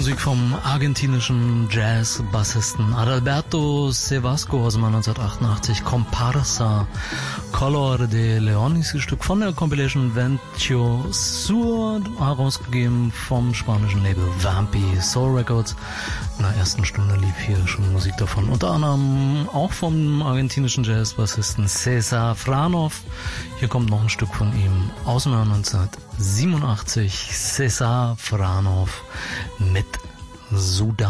Musik vom argentinischen Jazz-Bassisten Adalberto Sevasco aus dem Jahr 1988. Comparsa, Color de Leon ist das Stück von der Compilation Ventio Sur, herausgegeben vom spanischen Label Vampi Soul Records. In der ersten Stunde lief hier schon Musik davon. Unter anderem auch vom argentinischen Jazz-Bassisten César Franov. Hier kommt noch ein Stück von ihm aus dem Jahr 1987. César Franov mit Sudan.